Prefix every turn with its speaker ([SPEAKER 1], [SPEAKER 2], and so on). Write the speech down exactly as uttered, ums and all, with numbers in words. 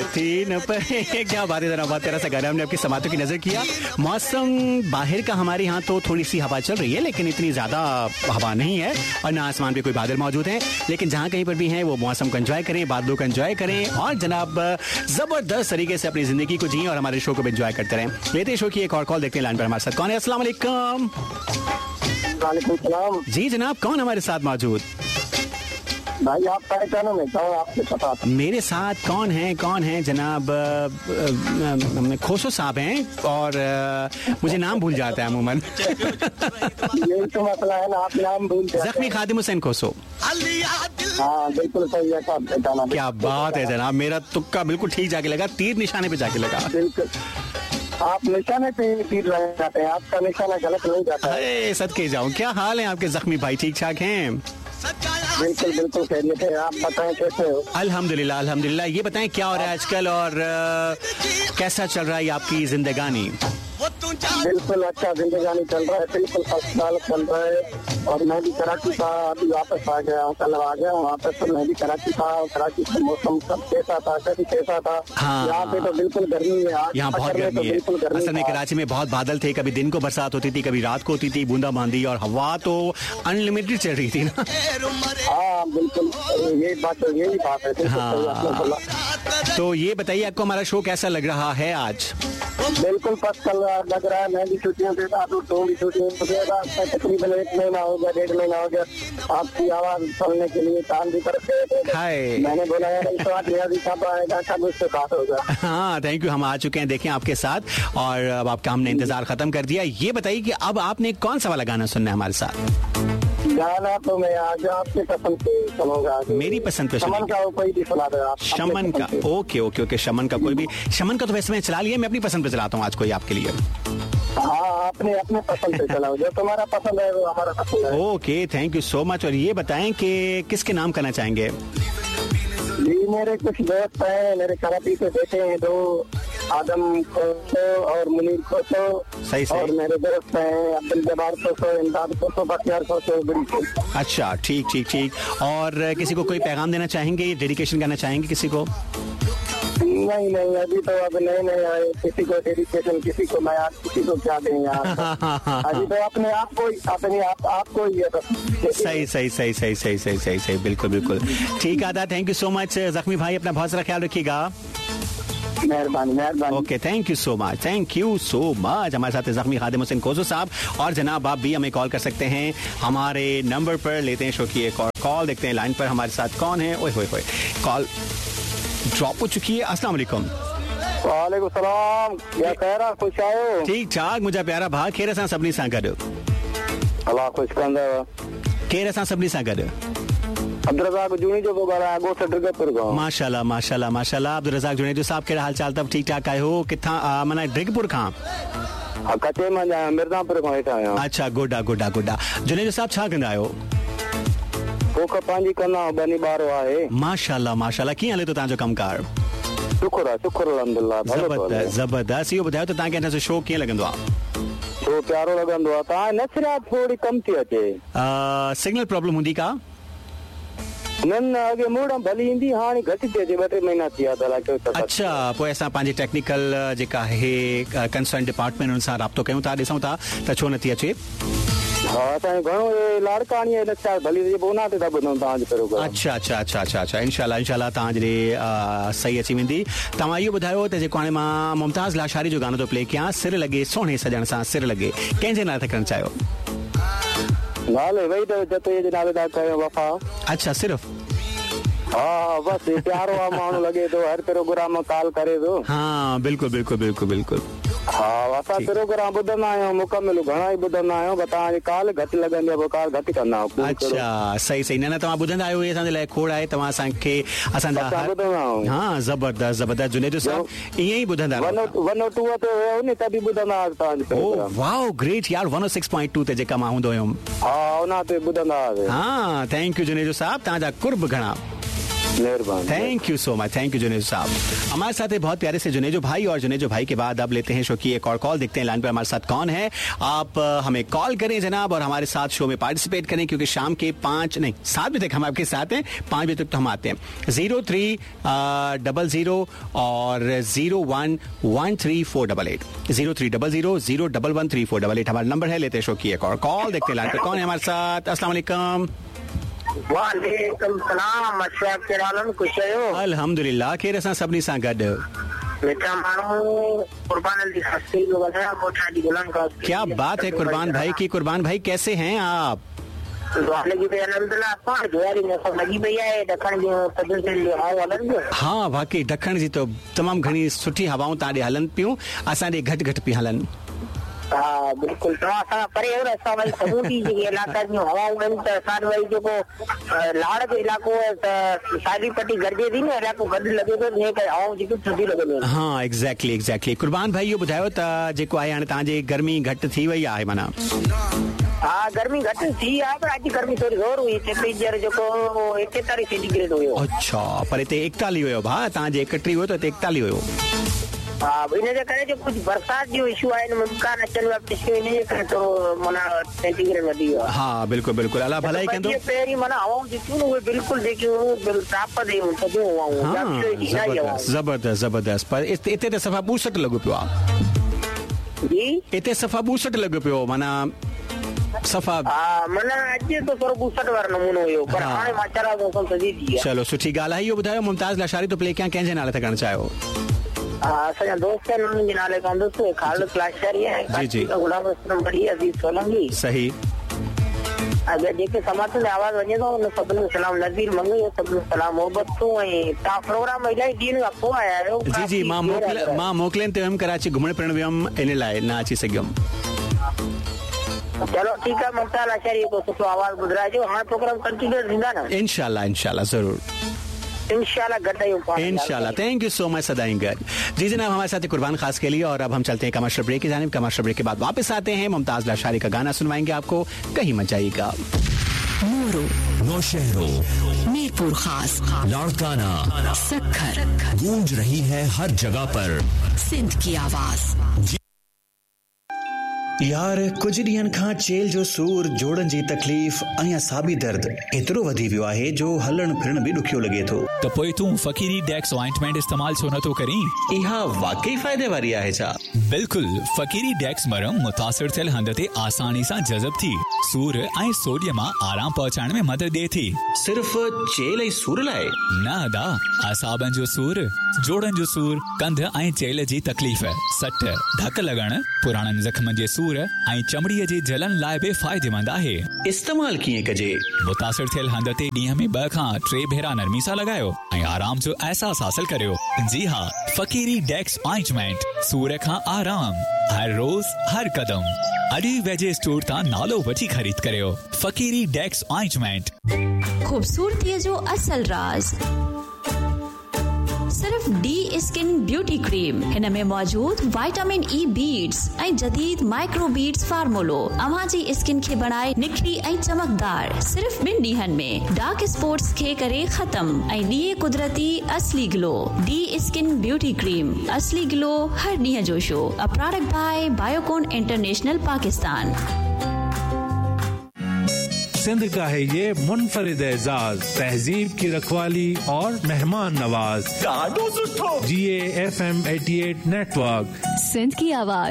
[SPEAKER 1] तीन पे क्या बात है जनाब, बहुत प्यारा सा गाना हमने आपकी समातों की नजर किया। मौसम बाहर का हमारे यहाँ तो थोड़ी सी हवा चल रही है, लेकिन इतनी ज्यादा हवा नहीं है और ना आसमान पे कोई बादल मौजूद हैं। लेकिन जहाँ कहीं पर भी हैं वो मौसम को एंजॉय करें, बादलों को एंजॉय करें और जनाब जबरदस्त तरीके से अपनी जिंदगी को जिए और हमारे शो को भी एंजॉय करते रहें। लेते हैं शो की एक और कॉल, देखते हैं लाइन पर हमारे साथ कौन है। अस्सलाम वालेकुम।
[SPEAKER 2] वालेकुम सलाम।
[SPEAKER 1] जी जनाब, कौन हमारे साथ मौजूद?
[SPEAKER 2] भाई आप पहचानो मैं कौन, आपसे पता था।
[SPEAKER 1] मेरे साथ कौन है कौन है जनाब? खोसो साहब हैं और आ, मुझे नाम भूल जाता है अमूमन।
[SPEAKER 2] यही तो मसला है ना, आप नाम भूल जाते हैं।
[SPEAKER 1] जख्मी खादिम हुसैन खोसो।
[SPEAKER 2] हाँ बिल्कुल सही है, आप पहचाना।
[SPEAKER 1] क्या बात है जनाब, मेरा तुक्का बिल्कुल ठीक जाके लगा, तीर निशाने पे जाके लगा।
[SPEAKER 2] बिल्कुल, आप निशाने पे तीर लगा जाते हैं, आपका निशाना गलत नहीं जाता।
[SPEAKER 1] अरे सदके जाऊं, क्या हाल है आपके जख्मी भाई? ठीक ठाक हैं?
[SPEAKER 2] बिल्कुल बिल्कुल खैरियत है, आप बताएं कैसे हो?
[SPEAKER 1] अल्हम्दुलिल्लाह अल्हम्दुलिल्लाह। ये बताएं क्या हो रहा है आजकल और आ, कैसा चल रहा है आपकी जिंदगानी?
[SPEAKER 2] बिल्कुल अच्छा जिंदगानी चल रहा है, बिल्कुल फर्स्ट क्लास चल रहा है। और मैं भी कराची था, अभी वापस आ गया हूँ, कल आ गया हूँ वापस। तो मैं भी कराची था, कराची का मौसम सब कैसा था, कभी कैसा था?
[SPEAKER 1] हाँ,
[SPEAKER 2] यहाँ पे तो बिल्कुल गर्मी है,
[SPEAKER 1] यहाँ बहुत गर्मी है। असल में कराची में बहुत बादल थे, कभी दिन को बरसात होती थी, कभी रात को होती थी बूंदाबांदी, और हवा तो अनलिमिटेड चल रही थी ना।
[SPEAKER 2] हाँ बिल्कुल, यही बात है, यही बात है।
[SPEAKER 1] हाँ, तो ये बताइए आपको हमारा शो कैसा लग रहा है आज?
[SPEAKER 2] बिल्कुल फर्स्ट लग रहा है। मैं भी छुट्टियों से था, तो भी छुट्टियों से तकरीबन एक महीना हो गया, डेढ़ महीना हो गया आपकी आवाज सुनने के लिए काम भी करते थे। मैंने बोला यार इस बात भी कब आएगा, कब उससे बात होगा।
[SPEAKER 1] हाँ थैंक यू, हम आ चुके हैं देखें आपके साथ और अब आपका हमने इंतजार खत्म कर दिया। ये बताइए कि अब आपने कौन सा वाला गाना सुनना है हमारे साथ?
[SPEAKER 2] गाना तो मैं आज आपके पसंद पे सुनूंगा।
[SPEAKER 1] मेरी पसंद पे
[SPEAKER 2] शमन का कोई भी सुना दो आप।
[SPEAKER 1] शमन का? ओके ओके ओके, शमन का कोई भी। शमन का तो वैसे मैं चला लिया, मैं अपनी पसंद पे चलाता हूँ आज कोई आपके लिए।
[SPEAKER 2] हाँ आपने अपने पसंद पे चलाओ, जो तुम्हारा पसंद है वो हमारा पसंद है।
[SPEAKER 1] Okay thank you so much. और ये बताएं कि किसके नाम करना चाहेंगे?
[SPEAKER 2] जी मेरे कुछ दोस्त हैं, मेरे कराची से बैठे हैं, दो आदम खोसो और मुनीर खोसो।
[SPEAKER 1] सही सही।
[SPEAKER 2] और मेरे दोस्त हैं अब्दुल जब्बार खोसो, इमदाद खोसो, बख्तियार खोसो, बड़ी खोसो।
[SPEAKER 1] अच्छा ठीक ठीक ठीक। और किसी को कोई पैगाम देना चाहेंगे, डेडिकेशन करना चाहेंगे किसी को?
[SPEAKER 2] नहीं नहीं, अभी तो अब नए नए आए, किसी को डेडिकेशन, किसी को मैं किसी को क्या दें यार। अभी तो अपने आप को अपने आप आपको ही है।
[SPEAKER 1] सही सही सही सही सही सही सही सही बिल्कुल बिल्कुल ठीक आदा। थैंक यू सो मच जख्मी भाई, अपना बहुत सारा ख्याल रखिएगा।
[SPEAKER 2] मेहरबानी मेहरबानी।
[SPEAKER 1] Okay thank you so much, thank you so much. हमारे साथ जख्मी खादिम हुसैन खोसो साहब। और जनाब आप भी हमें कॉल कर सकते हैं हमारे नंबर पर। लेते हैं शो की एक और कॉल, देखते हैं लाइन पर हमारे साथ कौन है। ओए होए होए, कॉल ड्रॉप हो चुकी है। अस्सलाम वालेकुम।
[SPEAKER 2] वालेकुम सलाम, क्या कह रहा, खुश आयो?
[SPEAKER 1] ठीक ठाक मुझा प्यारा भा, खेर सां सभिनी सां गॾु।
[SPEAKER 2] अल्लाह खुश कंदव।
[SPEAKER 1] केर सां सभिनी सां गॾु?
[SPEAKER 2] अब्दुल रज़ाक जुनी जो पियो ॻाल्हायां, ॻोठ ड्रिगपुर खां।
[SPEAKER 1] माशाल्लाह माशाल्लाह माशाल्लाह। अब्दुल रज़ाक जुनेजो साहब, कहिड़ा हाल चाल? तब ठीक ठाक आयो? किथां माना ड्रिगपुर खां?
[SPEAKER 2] कचे मां आहियां, मिर्ज़ापुर खां वेठा आहियां।
[SPEAKER 1] अच्छा गुड आहे गुड आहे गुड आहे। जुनेजो साहब छा कंदा आहियो?
[SPEAKER 2] पोख पंहिंजी कंदा आहियूं, ॿनी ॿार आहे।
[SPEAKER 1] माशाल्लाह माशाल्लाह। कीअं हले थो तव्हांजो कमकार?
[SPEAKER 2] शुक्र आहे शुक्र अल्हम्दुलिल्लाह।
[SPEAKER 1] ज़बरदस्त ज़बरदस्त। इहो ॿुधायो त तव्हांखे हिन जो शो कीअं लॻंदो आहे?
[SPEAKER 2] शो प्यारो लॻंदो आहे। तव्हां नसरियात थोरी कम थी अचे।
[SPEAKER 1] सिग्नल प्रॉब्लम हूंदी का?
[SPEAKER 2] न न, अॻे मूड़ भली ईंदी, हाणे घटि थी अचे, ॿ टे महीना थी विया अथव।
[SPEAKER 1] अच्छा, पोइ असां पंहिंजे टेक्निकल जेका आहे कंसर्न डिपार्टमेंट हुन सां राब्तो कयूं था, ॾिसूं था त छो नथी अचे।
[SPEAKER 2] हाँ असांजो घणो लाड़काणी आहे नक्शा भली जे बोना ते ॿुधूं तव्हांजो प्रोग्राम।
[SPEAKER 1] अच्छा अच्छा अच्छा अच्छा अच्छा इंशाल्लाह इंशाल्लाह तव्हां जॾहिं सही अची वेंदी। तव्हां इहो ॿुधायो त जेको हाणे मां मुमताज़ लाशारी जो गानो थो प्ले कयां, सिर लॻे सोणे सजण सां सिर लॻे, कंहिंजे नाले ते करणु चाहियो?
[SPEAKER 2] नाले वही तो जते जे नाले दा कयो वफा। अच्छा
[SPEAKER 1] सिर्फ
[SPEAKER 2] हाँ बस प्यारो आ माण्हू लॻे थो, हर प्रोग्राम में कॉल करे थो।
[SPEAKER 1] हाँ बिल्कुल बिल्कुल बिल्कुल बिल्कुल।
[SPEAKER 2] हाँ असां प्रोग्राम ॿुधंदा आहियूं, मुकमिल घणा ई ॿुधंदा आहियूं, पर तव्हांजी कॉल घटि लॻंदी आहे, पोइ कॉल घटि कंदा आहियूं।
[SPEAKER 1] अच्छा सही सही। न न तव्हां ॿुधंदा आहियो, इहे असांजे लाइ खोड़ आहे। तव्हां असांखे असांजा हाँ ज़बरदस्त ज़बरदस्त। जुनेजो साहब ईअं ई ॿुधंदा
[SPEAKER 2] वन ओ टू ते हुयो नी तॾहिं ॿुधंदा तव्हांजो।
[SPEAKER 1] वाओ ग्रेट यार, वन ओ सिक्स पॉइंट टू ते जेका मां हूंदो हुयुमि।
[SPEAKER 2] हाँ उन ते ॿुधंदा।
[SPEAKER 1] हाँ थैंक यू जुनेजो साहब, तव्हांजा कुर्ब घणा।
[SPEAKER 2] मेहरबानी,
[SPEAKER 1] thank you so much, thank you Junejo साहब। हमारे साथ है बहुत प्यारे से जुनेजो भाई, और जुनेजो भाई के बाद अब लेते हैं शो की एक और कॉल, देखते हैं लाइन पर हमारे साथ कौन है। आप हमें कॉल करें जनाब, और हमारे साथ शो में पार्टिसिपेट करें, क्योंकि शाम के पाँच नहीं सात बजे तक हम आपके साथ हैं, पाँच बजे तक तो हम आते हैं। जीरो थ्री डबल जीरो और zero one one three four double eight zero three double zero zero double one three four double eight हमारा नंबर है। लेते हैं शो की एक और कॉल, देखते हैं लाइन पर कौन है हमारे साथ। अस्सलाम वालेकुम।
[SPEAKER 2] वालेकुम सलाम, अशरफ के आलम खुश आयो?
[SPEAKER 1] अल्हम्दुलिल्लाह, केर असां सभिनी सां गॾु।
[SPEAKER 2] बेटा मानो कुर्बान अली हस्ती को बताया कोठा दी गुलाम का।
[SPEAKER 1] क्या बात है कुर्बान भाई की। कुर्बान भाई कैसे हैं आप?
[SPEAKER 2] लगी पे अल्हम्दुलिल्लाह पार गुजारी में सब लगी पई है। दखण जो सदन से आओ हलन जो।
[SPEAKER 1] हाँ वाकई दखण जी तो तमाम घणी सुठी हवाऊं तां ॾे हलन पियूं, असां ॾे घटि घटि पई हलन।
[SPEAKER 2] हाँ बिल्कुल, तो असां परे हो असां वरी समूंडी जे इलाका जी हवाऊं आहिनि त असां वरी जेको लाड़ जो इलाको त सारी पट्टी गॾिजे थी न, इलाको गॾु लॻे थो ने के हवाऊं जेकी थधी लॻंदियूं आहिनि।
[SPEAKER 1] हाँ एग्जैक्टली एग्जैक्टली। कुर्बान भाई इहो ॿुधायो त जेको आहे हाणे तव्हांजे गर्मी घटि थी वई आहे माना?
[SPEAKER 2] हाँ गर्मी घटि थी आहे, पर अॼु गर्मी थोरी ज़ोर हुई, टेम्परेचर जेको एकतालीह सेंटीग्रेड हुयो।
[SPEAKER 1] अच्छा, पर हिते एकतालीह हुयो भाउ, तव्हांजे एकटीह हुयो त हिते एकतालीह हुयो।
[SPEAKER 2] हाँ इनजे करे जो कुछ बरसात जो इशू आहे न, मुमकान अचनि वारा पिछले इनजे करे थोरो माना सेंटीग्रेड वधी वियो आहे।
[SPEAKER 1] हाँ बिल्कुल बिल्कुल, अल्लाह भलाई कंदो।
[SPEAKER 2] पहिरीं माना हवाऊं जेकियूं न उहे बिल्कुल जेकियूं ताप ते सॼो हवाऊं।
[SPEAKER 1] हाँ जबरदस्त जबरदस्त जबरदस्त, पर हिते त सफ़ा ॿूसट लॻो पियो आहे।
[SPEAKER 2] जी
[SPEAKER 1] हिते सफ़ा ॿूसट लॻो पियो माना सफ़ा।
[SPEAKER 2] हाँ माना अॼु तो थोरो ॿूसट वारो नमूनो हुयो, पर हाणे माशाअल्लाह मौसम सॼी थी आहे।
[SPEAKER 1] चलो सुठी ॻाल्हि आहे। इहो ॿुधायो मुमताज़ लाशारी तो प्ले क्या कंहिंजे नाले ते करणु चाहियो?
[SPEAKER 2] असांजा दोस्त आहिनि, उन्हनि जे नाले कंदुसि ख़ालिद लाशारी आहे,
[SPEAKER 1] जी जी
[SPEAKER 2] गुलाम असलम बड़ी अज़ीज़ सोलंकी।
[SPEAKER 1] सही।
[SPEAKER 2] अगरि जेके समातनि आवाज़ वञे थो उन सभिनी सलाम, नज़ीर मंगी सभिनी सलाम मोहबतूं। ऐं तव्हां प्रोग्राम इलाही ॾींहंनि खां पोइ आया आहियो।
[SPEAKER 1] जी जी, मां मोकिल मां मोकिलनि ते हुयमि, कराची घुमण फिरण वियुमि, इन लाइ न अची सघियुमि।
[SPEAKER 2] चलो ठीकु आहे, मुमताज़ लाशारी को सुठो आवाज़ ॿुधाइजो। हाणे प्रोग्राम कंटिन्यू थींदा न?
[SPEAKER 1] इंशाल्लाह इंशाल्लाह ज़रूर
[SPEAKER 2] इंशाल्लाह गड्ढा
[SPEAKER 1] इंशाल्लाह। थैंक यू सो मच सदाई गड। जी जनाब, हमारे साथ कुर्बान खास के लिए, और अब हम चलते हैं कमर्शियल ब्रेक की जानिब। कमर्शियल ब्रेक के बाद वापस आते हैं, मुमताज लाशारी का गाना सुनवाएंगे आपको, कहीं मत जाइएगा।
[SPEAKER 3] मोरो, नौशहरो, मीरपुर खास, लाड़काना, सक्खर, गूंज रही है हर जगह पर सिंध की आवाज।
[SPEAKER 4] यार कुछ ॾींहंनि खां चेल जो सूर, जोड़नि जी तकलीफ़ ऐं असाबी दर्द एतिरो वधी वियो आहे जो हलण फिरण बि ॾुखियो लॻे थो।
[SPEAKER 5] त पोइ तूं फ़कीरी डेक्स ऑइंटमेंट इस्तेमाल छो नथो करीं?
[SPEAKER 4] इहा वाकई फ़ाइदे वारी आहे छा?
[SPEAKER 5] बिल्कुल, फ़कीरी डेक्स मरहम मुतासिर थियल हंध ते आसानी सां जज़ब थी सूर ऐं सोडियम मां आराम पहुचाइण में मदद ॾिए थी।
[SPEAKER 4] सिर्फ़ चेल ऐं सूर लाइ?
[SPEAKER 5] न अदा, असाबनि जो सूर, जोड़नि जो सूर, कंध ऐं चेल जी तकलीफ़, सट, धक लॻण, पुराणनि ज़ख़्मनि जे सूर ऐं चमड़ीअ जे जलन लाइ बि फ़ाइदेमंद आहे।
[SPEAKER 4] इस्तेमाल कीअं कजे?
[SPEAKER 5] मुतासिर थियल हंध ते ॾींहं में ॿ खां टे भेरा नरमी सां लॻायो ऐं आराम जो एहसास हासिल करियो। जी हाँ, फ़कीरी डेक्स ऑइंटमेंट, सूर खां आराम, हर रोज़ हर कदम। अॾु वेझे स्टोर तां नालो वठी ख़रीद करियो। फ़कीरी डेक्स ऑइंटमेंट।
[SPEAKER 3] खूबसूरती जो असल राज सिर्फ डी स्किन ब्यूटी क्रीम। हिन में मौजूद विटामिन ई बीड्स ऐं जदीद माइक्रो बीड्स फार्मूलो अवां जी स्किन खे बनाए निखरी ऐं चमकदार। सिर्फ ॿिनि ॾींहंनि में डार्क स्पॉट्स खे करे ख़त्म ऐं ॾिए कुदरती असली glow. D skin beauty cream, असली ग्लो हर ॾींहं जो show. A product bye Biocon international Pakistan.
[SPEAKER 6] Sindh का है ये मुनफरिद एजाज, तहजीब की रखवाली और मेहमान नवाज। जी A F M eighty eight network,
[SPEAKER 3] Sindh की आवाज।